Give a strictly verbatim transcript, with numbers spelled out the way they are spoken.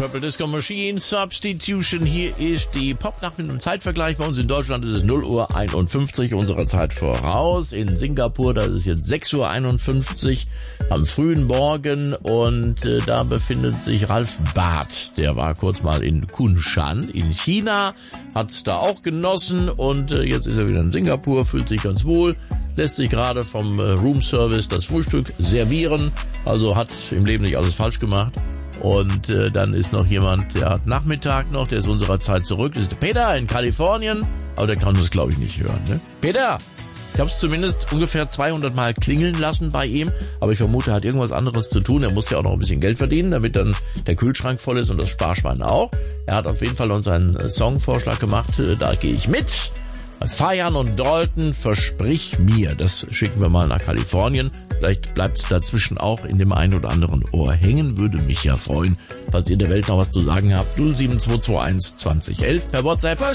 Purple Disco Machine, Substitution. Hier ist die Popnacht mit einem Zeitvergleich. Bei uns in Deutschland ist es null Uhr einundfünfzig unserer Zeit voraus. In Singapur, da ist es jetzt sechs Uhr einundfünfzig am frühen Morgen. Und äh, da befindet sich Ralf Barth. Der war kurz mal in Kunshan in China, hat's da auch genossen. Und äh, jetzt ist er wieder in Singapur, fühlt sich ganz wohl. Lässt sich gerade vom äh, Roomservice das Frühstück servieren. Also hat im Leben nicht alles falsch gemacht. Und äh, dann ist noch jemand, der hat Nachmittag noch, der ist unserer Zeit zurück. Das ist der Peter in Kalifornien. Aber der kann das, glaube ich, nicht hören. Ne? Peter, ich habe es zumindest ungefähr zweihundert Mal klingeln lassen bei ihm. Aber ich vermute, er hat irgendwas anderes zu tun. Er muss ja auch noch ein bisschen Geld verdienen, damit dann der Kühlschrank voll ist und das Sparschwein auch. Er hat auf jeden Fall uns einen Songvorschlag gemacht. Äh, da gehe ich mit. Feiern und Dalton, versprich mir. Das schicken wir mal nach Kalifornien. Vielleicht bleibt es dazwischen auch in dem einen oder anderen Ohr hängen. Würde mich ja freuen, falls ihr der Welt noch was zu sagen habt. null sieben zwei zwei eins zwanzig elf per WhatsApp.